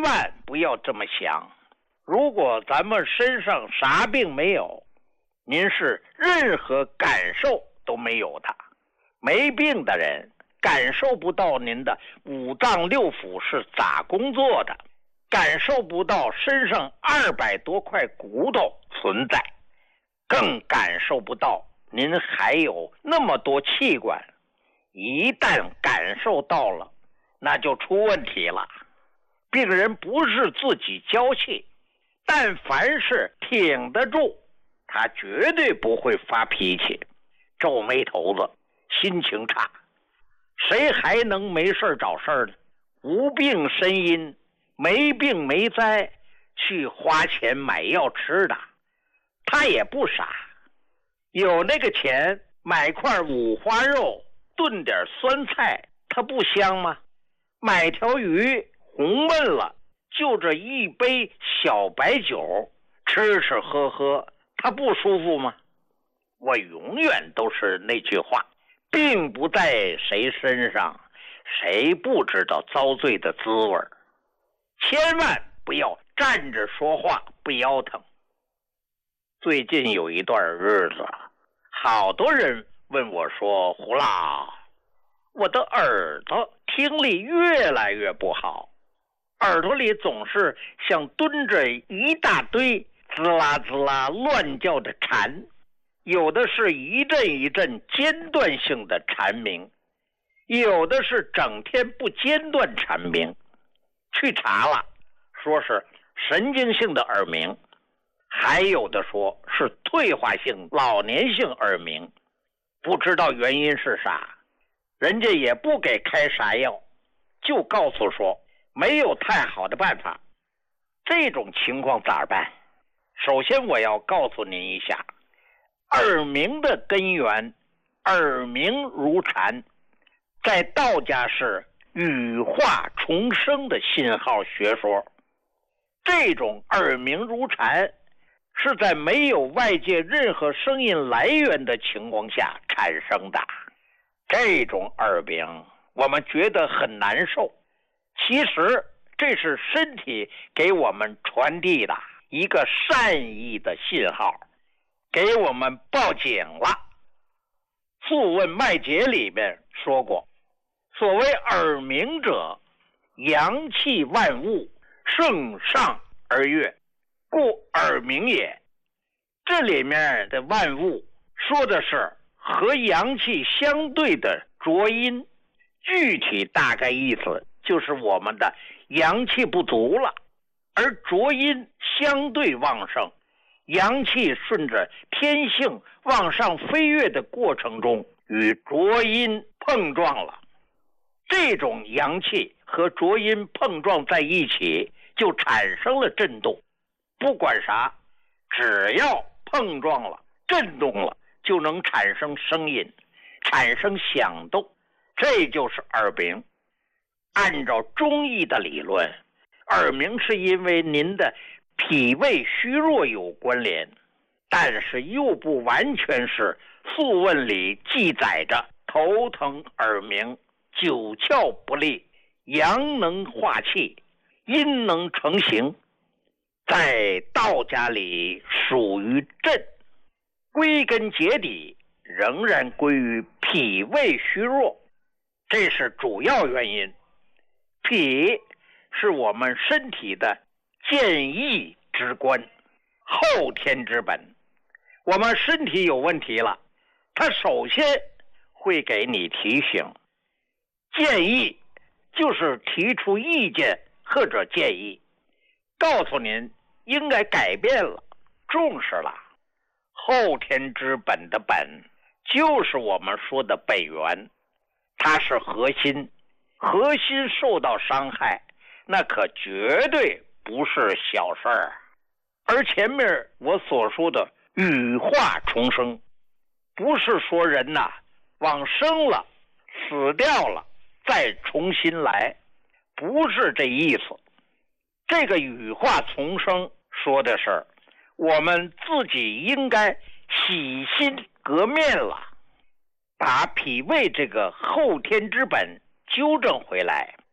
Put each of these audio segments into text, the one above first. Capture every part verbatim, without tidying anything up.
万不要这么想。如果咱们身上啥病没有，您是任何感受都没有的。没病的人感受不到您的五脏六腑是咋工作的，感受不到身上二百多块骨头存在，更感受不到您还有那么多器官。一旦感受到了，那就出问题了。病人不是自己娇气，但凡是挺得住，他绝对不会发脾气、皱眉头子、心情差。谁还能没事找事儿呢？无病呻吟，没病没灾，去花钱买药吃的，他也不傻。有那个钱买块五花肉炖点酸菜，它不香吗？买条鱼红焖了，就这一杯小白酒吃吃喝喝，它不舒服吗？我永远都是那句话，病不在谁身上，谁不知道遭罪的滋味。千万不要站着说话不腰疼。最近有一段日子，好多人问我说，胡老，我的耳朵听力越来越不好，耳朵里总是像蹲着一大堆滋啦滋啦乱叫的蝉，有的是一阵一阵间断性的蝉鸣，有的是整天不间断蝉鸣。去查了，说是神经性的耳鸣，还有的说是退化性老年性耳鸣，不知道原因是啥，人家也不给开啥药，就告诉说没有太好的办法。这种情况咋办？首先我要告诉您一下，耳鸣的根源，耳鸣如蝉，在道家是羽化重生的信号学说。这种耳鸣如蝉是在没有外界任何声音来源的情况下产生的。这种耳鸣我们觉得很难受，其实这是身体给我们传递的一个善意的信号，给我们报警了。素问脉解里面说过，所谓耳鸣者，阳气万物，盛上而跃，故耳鸣也。这里面的万物说的是和阳气相对的浊阴，具体大概意思就是我们的阳气不足了，而浊阴相对旺盛，阳气顺着天性往上飞跃的过程中与浊阴碰撞了。这种阳气和浊阴碰撞在一起，就产生了震动。不管啥，只要碰撞了、震动了，就能产生声音，产生响动，这就是耳鸣。按照中医的理论，耳鸣是因为您的脾胃虚弱有关联，但是又不完全是。素问里记载着头疼耳鸣，九窍不利，阳能化气，阴能成形，在道家里属于震，归根结底仍然归于脾胃虚弱，这是主要原因。脾是我们身体的健益之官，后天之本。我们身体有问题了，他首先会给你提醒。建议就是提出意见或者建议，告诉您应该改变了，重视了。后天之本的本就是我们说的本源，它是核心，核心受到伤害，那可绝对不是小事儿。而前面我所说的羽化重生，不是说人呐、啊、往生了死掉了再重新来，不是这意思。这个羽化重生说的是我们自己应该洗心革面了，把脾胃这个后天之本纠正回来，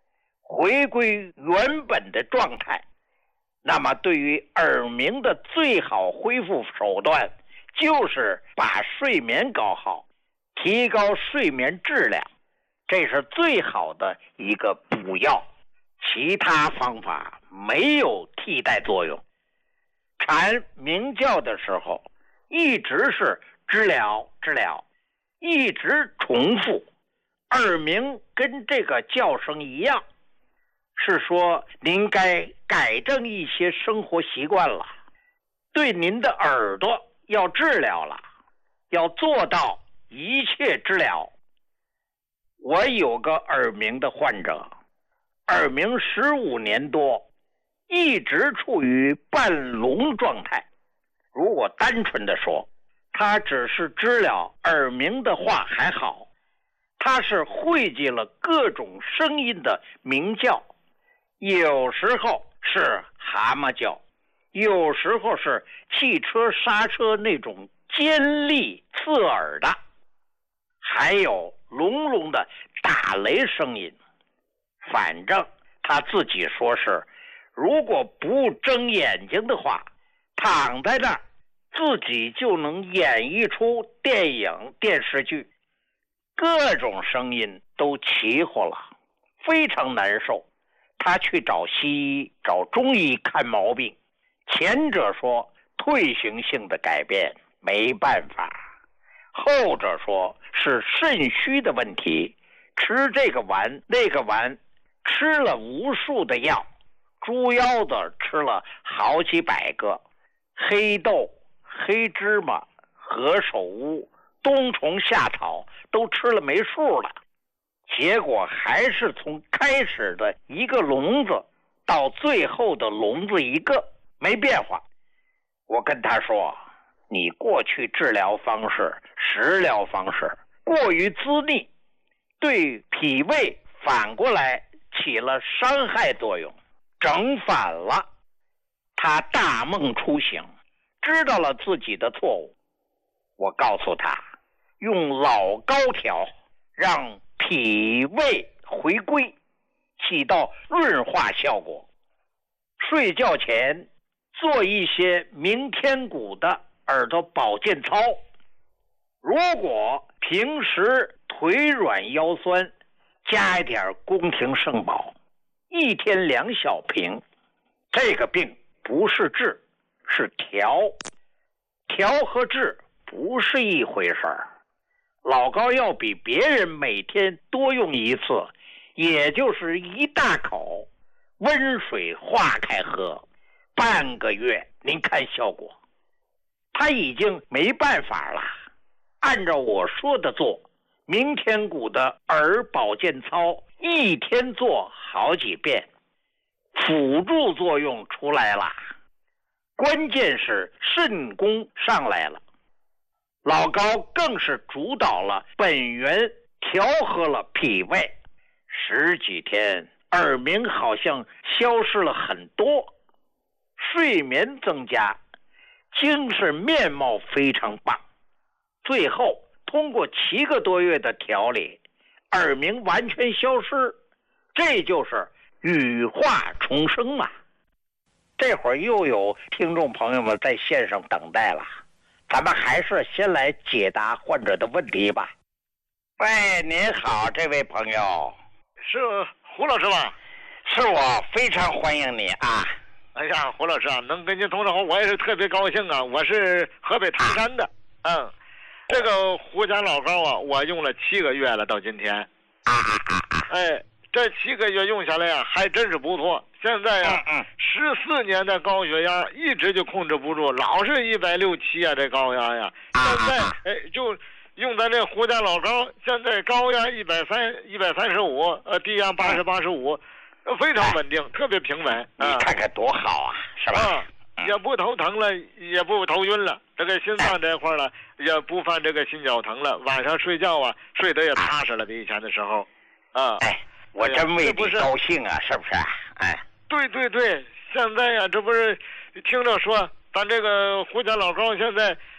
回归原本的状态，那么对于耳鸣的最好恢复手段就是把睡眠搞好，提高睡眠质量，这是最好的一个补药，其他方法没有替代作用。蝉鸣叫的时候一直是知了知了，一直重复，耳鸣跟这个叫声一样，是说您该改正一些生活习惯了，对您的耳朵要治疗了，要做到一切治疗。我有个耳鸣的患者，耳鸣十五年多，一直处于半聋状态。如果单纯的说，他只是知了耳鸣的话还好，他是汇集了各种声音的鸣叫，有时候是蛤蟆叫，有时候是汽车刹车那种尖利刺耳的，还有隆隆的打雷声音。反正他自己说是，如果不睁眼睛的话，躺在那儿自己就能演绎出电影电视剧，各种声音都齐活了，非常难受。他去找西医找中医看毛病，前者说退行性的改变没办法，后者说是肾虚的问题，吃这个丸那个丸，吃了无数的药，猪腰子吃了好几百个，黑豆黑芝麻何首乌冬虫夏草都吃了没数了，结果还是从开始的一个聋子到最后的聋子一个，没变化。我跟他说，你过去治疗方式食疗方式过于滋腻，对脾胃反过来起了伤害作用，整反了。他大梦初醒，知道了自己的错误。我告诉他，用老高条让脾胃回归，起到润化效果。睡觉前做一些明天鼓的耳朵保健操。如果平时腿软腰酸，加一点宫廷圣宝，一天两小瓶。这个病不是治，是调。调和治不是一回事儿。老高要比别人每天多用一次，也就是一大口温水化开喝，半个月您看效果。他已经没办法了，按照我说的做，明天鼓的耳保健操一天做好几遍，辅助作用出来了，关键是肾功上来了。老高更是主导了本源，调和了脾胃，十几天耳鸣好像消失了很多，睡眠增加，精神面貌非常棒。最后通过七个多月的调理，耳鸣完全消失，这就是羽化重生嘛。这会儿又有听众朋友们在线上等待了，咱们还是先来解答患者的问题吧。喂，您好，这位朋友。 是胡老师吧？ 是我，非常欢迎你啊。 哎呀，胡老师啊，能跟您同上，我也是特别高兴啊。我是河北唐山的，啊、嗯，这个胡家老膏啊，我用了七个月了，到今天。 啊啊啊！ 哎，这七个月用下来啊，还真是不错。现在呀、啊，十四年的高血压一直就控制不住，老是一百六七啊，这高压呀。现在哎，就用咱这胡家老膏，现在高压一百三一百三十五，呃，低压八十八十五。非常稳定，特别平稳。 你看看多好啊，是吧？ 啊，也不头疼了，也不头晕了。这个心脏这块了，也不犯这个心绞疼了。晚上睡觉啊，睡得也踏实了，比以前的时候。啊， 哎，我真为你高兴啊，是不是？哎， 对对对，现在呀、啊，这不是听着说，咱这个胡家老膏现在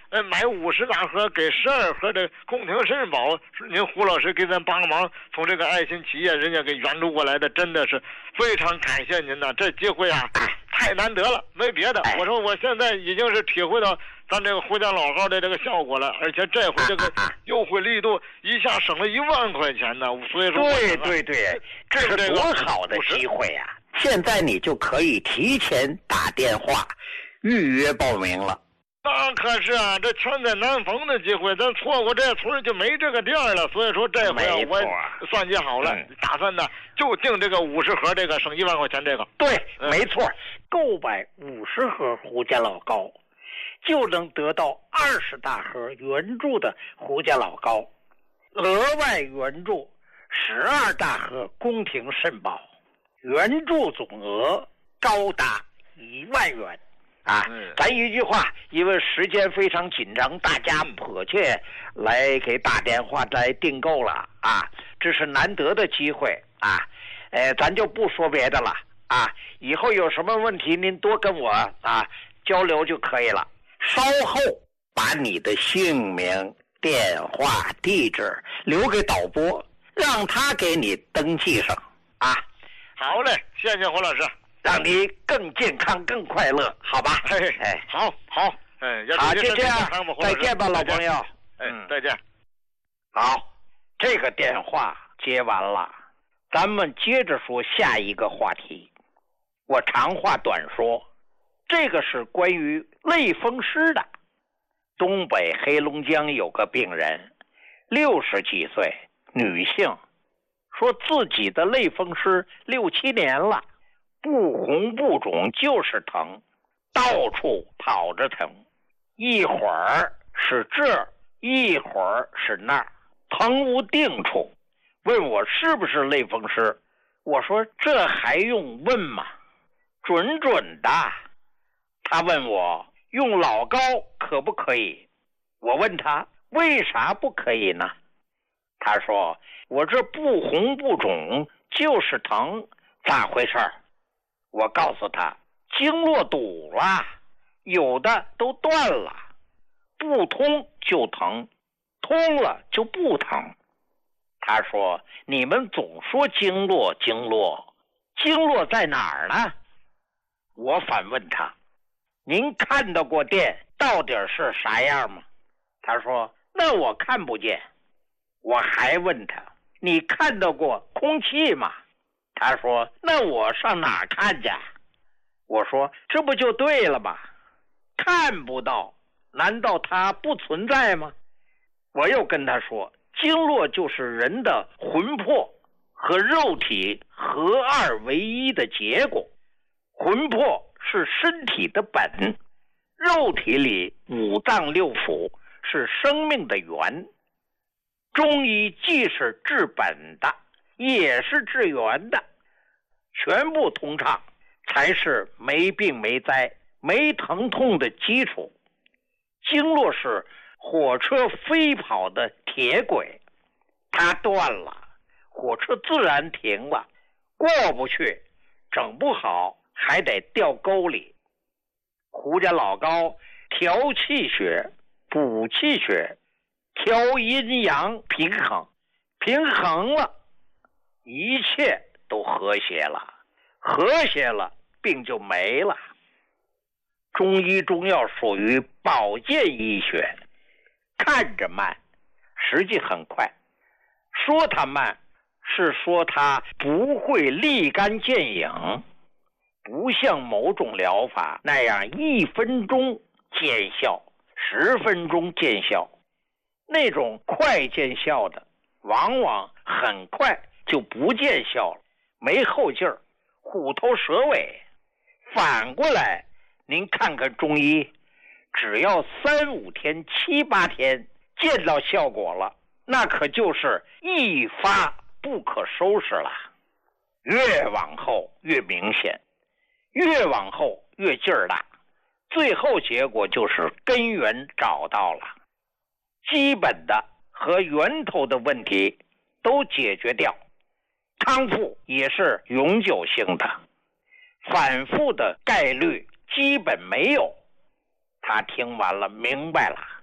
呃买五十大盒，给十二盒的宫廷肾宝，是您胡老师给咱帮忙，从这个爱心企业人家给援助过来的，真的是非常感谢您呐！这机会啊，太难得了，没别的。我说我现在已经是体会到咱这个胡家老号的这个效果了，而且这回这个优惠力度一下省了一万块钱呢，所以说对对对，这是多好的机会呀、啊！现在你就可以提前打电话预约报名了。 那可是啊，这全在南丰的机会，咱错过这村就没这个店了。所以说这回啊，我算计好了，嗯、打算呢就订这个五十盒，这个省一万块钱这个。 对，嗯、没错，购买五十盒胡家老高，就能得到二十大盒原著的胡家老高，额外援助十二大盒宫廷肾宝，援助总额高达一万元。啊，咱一句话，因为时间非常紧张，大家迫切来给打电话来订购了啊，这是难得的机会啊，呃，咱就不说别的了啊，以后有什么问题您多跟我啊交流就可以了。稍后把你的姓名、电话、地址留给导播，让他给你登记上啊。 好嘞，谢谢胡老师。 让你更健康、更快乐，好吧？ 嘿嘿，哎，好，好，哎， 好，就这样，再见吧，老朋友。 嗯，再见。 好，这个电话接完了，咱们接着说下一个话题。我长话短说，这个是关于类风湿的。东北黑龙江有个病人，六十几岁，女性，说自己的类风湿六七年了。不红不肿就是疼，到处跑着疼，一会儿是这，一会儿是那，疼无定处。问我是不是类风湿，我说这还用问吗？准准的。他问我用老高可不可以，我问他为啥不可以呢？他说我这不红不肿就是疼，咋回事？我告诉他经络堵了，有的都断了，不通就疼，通了就不疼。他说你们总说经络经络，经络在哪儿呢？我反问他，您看到过电到底是啥样吗？他说那我看不见。我还问他，你看到过空气吗？他说那我上哪儿看去？我说这不就对了吗？看不到难道它不存在吗？我又跟他说经络就是人的魂魄和肉体合二为一的结果，魂魄是身体的本，肉体里五脏六腑是生命的源。中医既是治本的，也是治源的，全部通畅才是没病没灾没疼痛的基础。经络是火车飞跑的铁轨，它断了，火车自然停了，过不去，整不好还得掉沟里。胡家老高调气血补气血，调阴阳平衡，平衡了，一切都和谐了，和谐了，病就没了。中医中药属于保健医学，看着慢，实际很快。说它慢，是说它不会立竿见影，不像某种疗法那样一分钟见效，十分钟见效。那种快见效的，往往很快就不见效了，没后劲儿，虎头蛇尾。反过来，您看看中医，只要三五天、七八天见到效果了，那可就是一发不可收拾了。越往后越明显，越往后越劲儿大，最后结果就是根源找到了，基本的和源头的问题都解决掉，康复也是永久性的，反复的概率基本没有。他听完了明白了，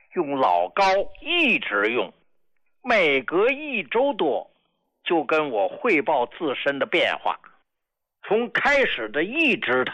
用老高一直用，每隔一周多就跟我汇报自身的变化。从开始的一指头